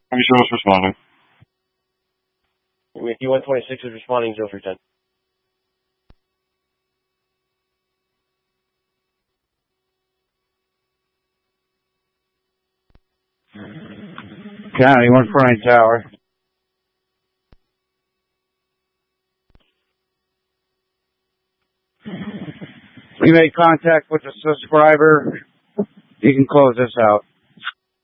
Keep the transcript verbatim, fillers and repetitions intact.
County Sheriff's responding. D one twenty-six is responding, zero three ten. County, one forty-nine Tower. We made contact with the subscriber. You can close this out.